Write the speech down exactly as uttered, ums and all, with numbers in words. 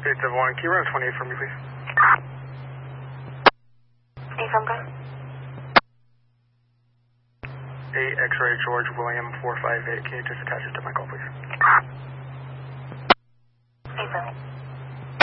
eight seven one, can you run twenty-eight for me, please? eight from gun. eight X-ray George William four five eight, can you just attach it to my call, please?